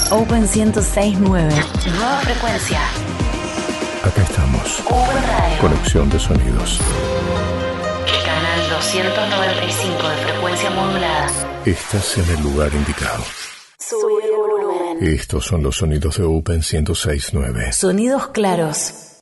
Open 106.9. Nueva frecuencia. Acá estamos. Open Radio. Conexión de sonidos. Canal 295 de frecuencia modulada. Estás en el lugar indicado. Sube el volumen. Estos son los sonidos de Open 106.9. Sonidos claros.